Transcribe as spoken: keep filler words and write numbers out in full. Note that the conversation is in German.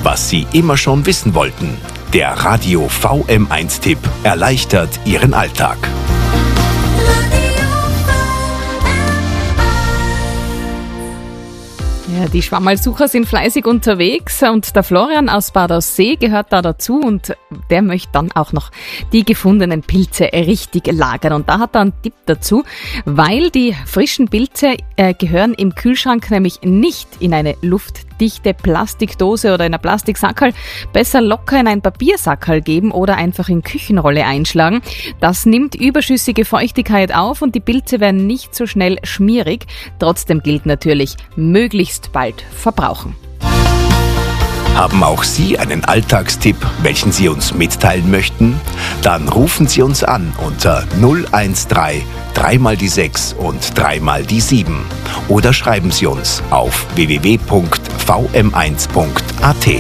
was Sie immer schon wissen wollten. Der Radio V M eins Tipp erleichtert Ihren Alltag. Ja, die Schwammerlsucher sind fleißig unterwegs und der Florian aus Bad Aussee gehört da dazu und der möchte dann auch noch die gefundenen Pilze richtig lagern. Und da hat er einen Tipp dazu, weil die frischen Pilze äh, gehören im Kühlschrank nämlich nicht in eine luftdichte Plastikdose oder in ein Plastiksackerl. Besser locker in ein Papiersackerl geben oder einfach in Küchenrolle einschlagen. Das nimmt überschüssige Feuchtigkeit auf und die Pilze werden nicht so schnell schmierig. Trotzdem gilt natürlich, möglichst bald verbrauchen. Haben auch Sie einen Alltagstipp, welchen Sie uns mitteilen möchten? Dann rufen Sie uns an unter null eins drei, drei mal die sechs und drei mal die sieben oder schreiben Sie uns auf w w w punkt v m eins punkt a t.